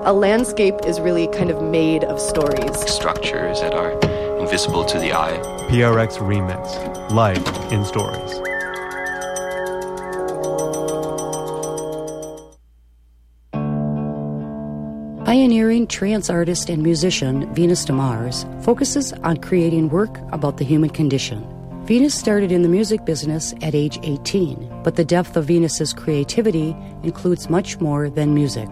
A landscape is really kind of made of stories. Structures that are invisible to the eye. PRX Remix, life in stories. Pioneering trance artist and musician Venus de Mars focuses on creating work about the human condition. Venus started in the music business at age 18, but the depth of Venus's creativity includes much more than music.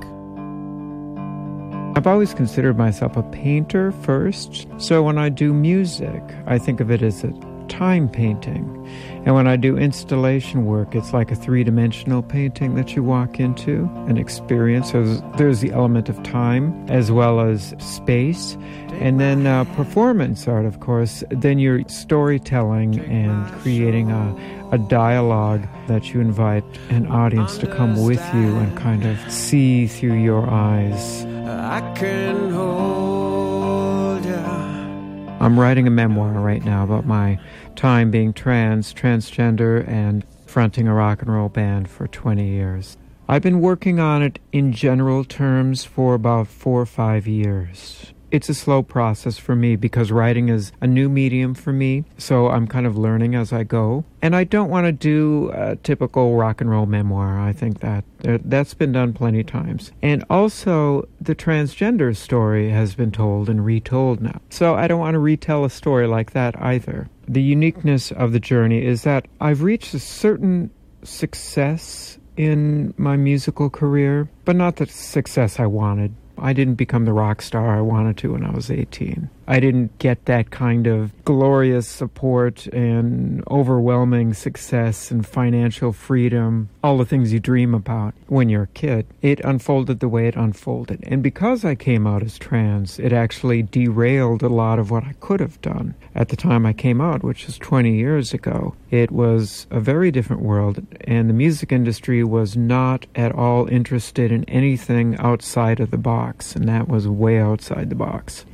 I've always considered myself a painter first, so when I do music, I think of it as a time painting. And when I do installation work, it's like a three-dimensional painting that you walk into and experience. So there's the element of time as well as space. And then performance art, of course, then you're storytelling and creating a dialogue that you invite an audience to come with you and kind of see through your eyes. I can hold you. I'm writing a memoir right now about my time being transgender, and fronting a rock and roll band for 20 years. I've been working on it in general terms for about 4 or 5 years. It's a slow process for me because writing is a new medium for me, so I'm kind of learning as I go. And I don't want to do a typical rock and roll memoir. I think that's been done plenty of times. And also, the transgender story has been told and retold now. So I don't want to retell a story like that either. The uniqueness of the journey is that I've reached a certain success in my musical career, but not the success I wanted. I didn't become the rock star I wanted to when I was 18. I didn't get that kind of glorious support and overwhelming success and financial freedom, all the things you dream about when you're a kid. It unfolded the way it unfolded. And because I came out as trans, it actually derailed a lot of what I could have done. At the time I came out, which was 20 years ago, it was a very different world, and the music industry was not at all interested in anything outside of the box, and that was way outside the box.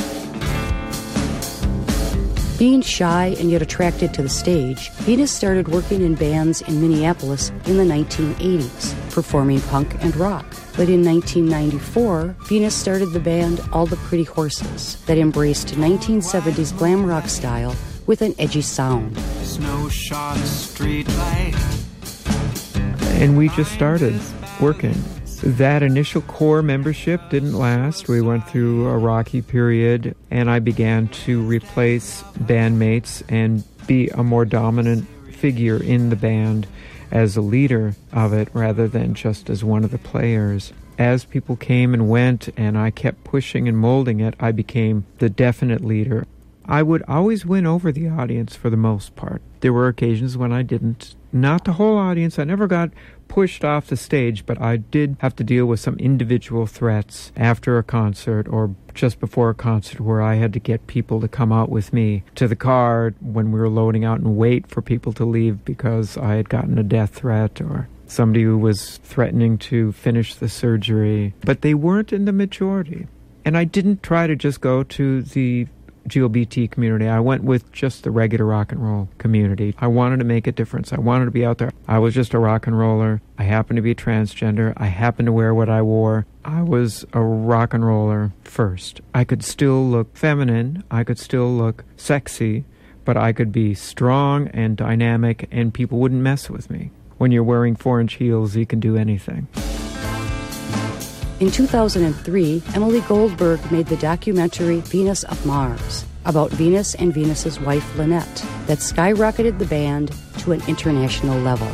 Being shy and yet attracted to the stage, Venus started working in bands in Minneapolis in the 1980s, performing punk and rock. But in 1994, Venus started the band All the Pretty Horses that embraced 1970s glam rock style with an edgy sound. There's no short street light. And we just started working. That initial core membership didn't last. We went through a rocky period, and I began to replace bandmates and be a more dominant figure in the band as a leader of it rather than just as one of the players. As people came and went and I kept pushing and molding it, I became the definite leader. I would always win over the audience for the most part. There were occasions when I didn't. Not the whole audience. I never got pushed off the stage, but I did have to deal with some individual threats after a concert or just before a concert where I had to get people to come out with me to the car when we were loading out and wait for people to leave because I had gotten a death threat or somebody who was threatening to finish the surgery. But they weren't in the majority. And I didn't try to just go to the GLBT community. I went with just the regular rock and roll community. I wanted to make a difference. I wanted to be out there. I was just a rock and roller. I happened to be transgender. I happened to wear what I wore. I was a rock and roller first. I could still look feminine. I could still look sexy, but I could be strong and dynamic and people wouldn't mess with me. When you're wearing 4-inch heels, you can do anything. In 2003, Emily Goldberg made the documentary Venus of Mars about Venus and Venus's wife Lynette that skyrocketed the band to an international level.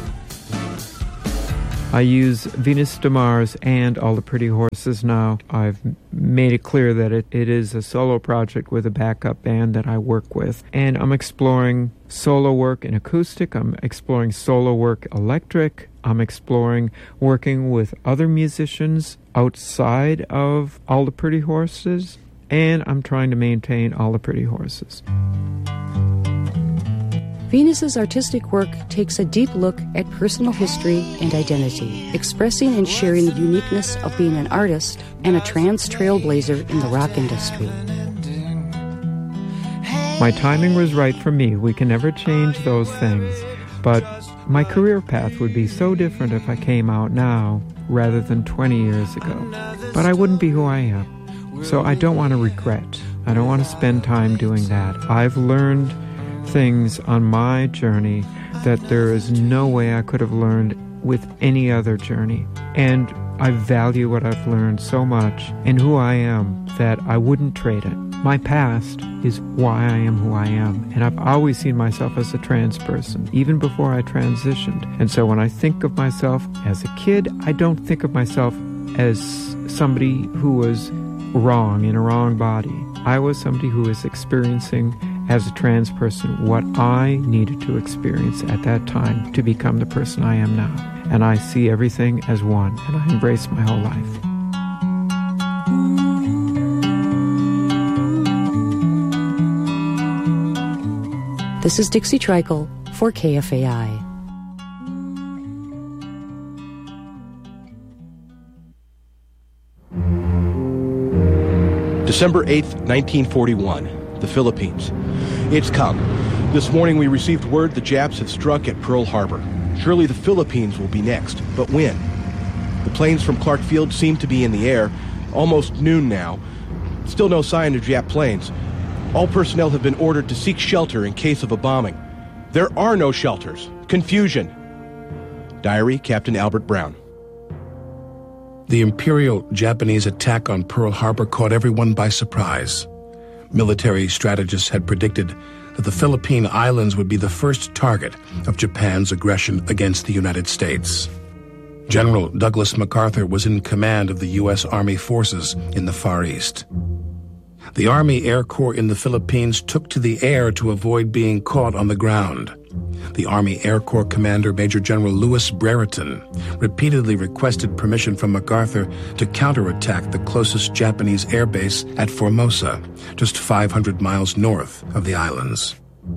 I use Venus de Mars and All the Pretty Horses now. I've made it clear that it is a solo project with a backup band that I work with. And I'm exploring solo work in acoustic. I'm exploring solo work electric. I'm exploring working with other musicians outside of All the Pretty Horses. And I'm trying to maintain All the Pretty Horses. Venus's artistic work takes a deep look at personal history and identity, expressing and sharing the uniqueness of being an artist and a trans trailblazer in the rock industry. My timing was right for me. We can never change those things. But My career path would be so different if I came out now rather than 20 years ago. But I wouldn't be who I am. So I don't want to regret. I don't want to spend time doing that. I've learned things on my journey that there is no way I could have learned with any other journey. And I value what I've learned so much and who I am that I wouldn't trade it. My past is why I am who I am, and I've always seen myself as a trans person, even before I transitioned. And so when I think of myself as a kid, I don't think of myself as somebody who was wrong, in a wrong body. I was somebody who was experiencing, as a trans person, what I needed to experience at that time to become the person I am now. And I see everything as one, and I embrace my whole life. This is Dixie Trickle for KFAI. December 8th, 1941, the Philippines. It's come. This morning we received word the Japs have struck at Pearl Harbor. Surely the Philippines will be next, but when? The planes from Clark Field seem to be in the air. Almost noon now. Still no sign of Jap planes. All personnel have been ordered to seek shelter in case of a bombing. There are no shelters. Confusion. Diary, Captain Albert Brown. The Imperial Japanese attack on Pearl Harbor caught everyone by surprise. Military strategists had predicted that the Philippine Islands would be the first target of Japan's aggression against the United States. General Douglas MacArthur was in command of the U.S. Army forces in the Far East. The Army Air Corps in the Philippines took to the air to avoid being caught on the ground. The Army Air Corps commander, Major General Louis Brereton, repeatedly requested permission from MacArthur to counterattack the closest Japanese air base at Formosa, just 500 miles north of the islands.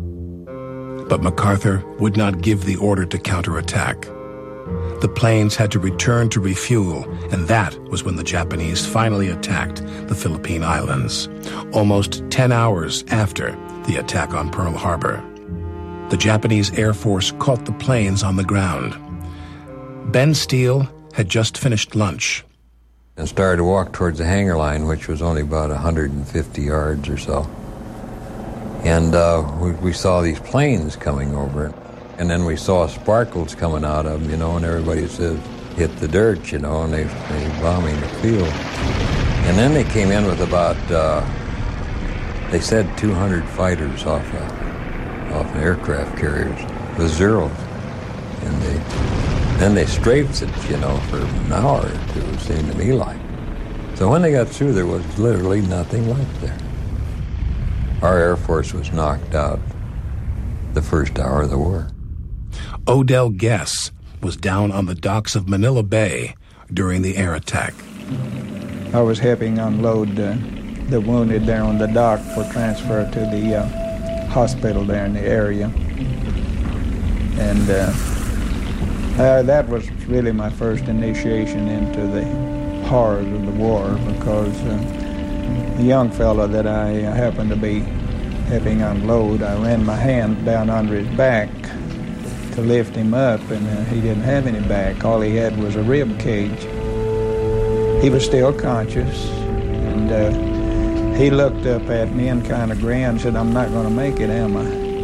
But MacArthur would not give the order to counterattack. The planes had to return to refuel, and that was when the Japanese finally attacked the Philippine Islands, almost 10 hours after the attack on Pearl Harbor. The Japanese Air Force caught the planes on the ground. Ben Steele had just finished lunch. And started to walk towards the hangar line, which was only about 150 yards or so. And we saw these planes coming over. And then we saw sparkles coming out of them, and everybody says, hit the dirt, and they bombing the field. And then they came in with about, they said 200 fighters off aircraft carriers with Zeros. And then they strafed it, for an hour or two, it seemed to me like. So when they got through, there was literally nothing left there. Our Air Force was knocked out the first hour of the war. Odell Guess was down on the docks of Manila Bay during the air attack. I was helping unload the wounded there on the dock for transfer to the hospital there in the area. And that was really my first initiation into the horrors of the war, because the young fellow that I happened to be helping unload, I ran my hand down under his back to lift him up, and he didn't have any back. All he had was a rib cage. He was still conscious, and he looked up at me and kind of grinned and said, "I'm not going to make it, am I?"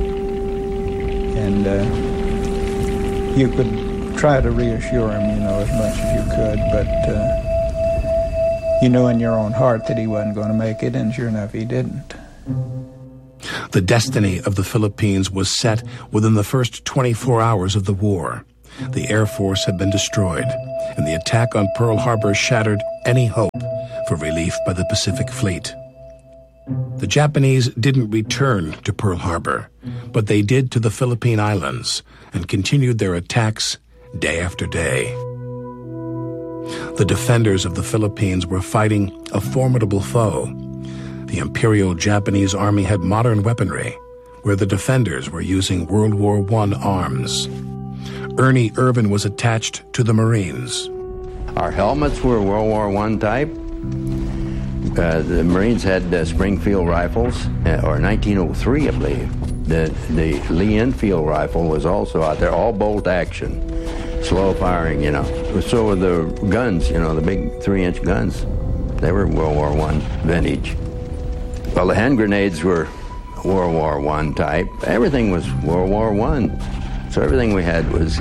And you could try to reassure him, as much as you could, but you knew in your own heart that he wasn't going to make it, and sure enough, he didn't. The destiny of the Philippines was set within the first 24 hours of the war. The Air Force had been destroyed, and the attack on Pearl Harbor shattered any hope for relief by the Pacific Fleet. The Japanese didn't return to Pearl Harbor, but they did to the Philippine Islands and continued their attacks day after day. The defenders of the Philippines were fighting a formidable foe. The Imperial Japanese Army had modern weaponry, where the defenders were using World War I arms. Ernie Irvin was attached to the Marines. Our helmets were World War I type. The Marines had Springfield rifles, or 1903, I believe. The Lee Enfield rifle was also out there, all bolt action, slow firing, you know. So were the guns, you know, the big 3-inch guns. They were World War I vintage. Well, the hand grenades were World War I type. Everything was World War I. So everything we had was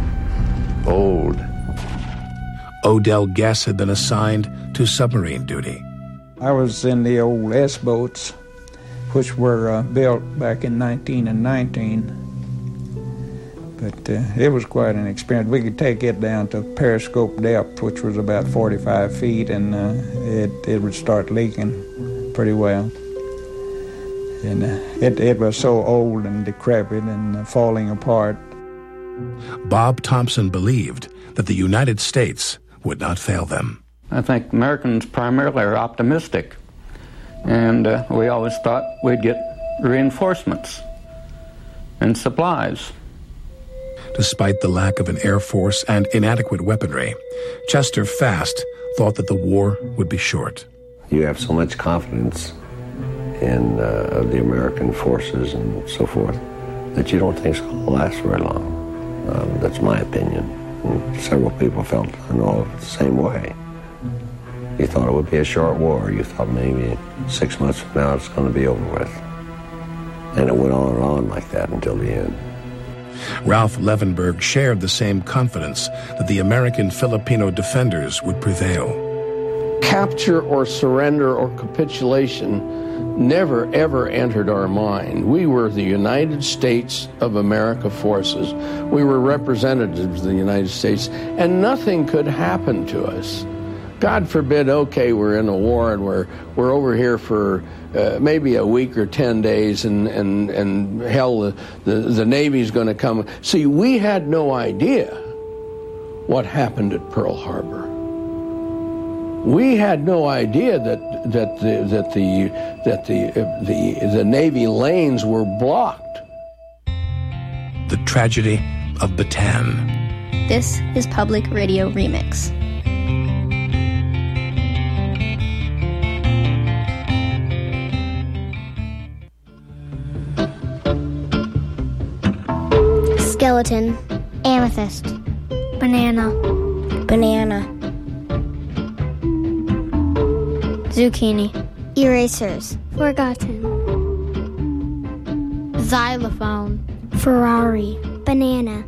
old. Odell Guess had been assigned to submarine duty. I was in the old S-boats, which were built back in 1919. But it was quite an experience. We could take it down to periscope depth, which was about 45 feet, and it would start leaking pretty well. And it was so old and decrepit and falling apart. Bob Thompson believed that the United States would not fail them. I think Americans primarily are optimistic, and we always thought we'd get reinforcements and supplies. Despite the lack of an air force and inadequate weaponry, Chester Fast thought that the war would be short. You have so much confidence in the American forces and so forth that you don't think it's going to last very long. That's my opinion. And several people felt the same way. You thought it would be a short war. You thought maybe 6 months from now it's going to be over with. And it went on like that until the end. Ralph Levenberg shared the same confidence that the American Filipino defenders would prevail. Capture or surrender or capitulation never, ever entered our mind. We were the United States of America forces. We were representatives of the United States, and nothing could happen to us. God forbid, okay, we're in a war and we're over here for maybe a week or 10 days, and hell, the Navy's going to come. See, we had no idea what happened at Pearl Harbor. We had no idea that the Navy lanes were blocked. The tragedy of Bataan. This is Public Radio Remix. Skeleton, amethyst, banana, zucchini, erasers, forgotten, xylophone, Ferrari, banana,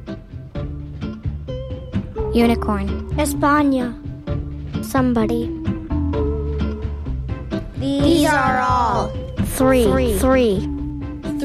unicorn, España, somebody. These are all three.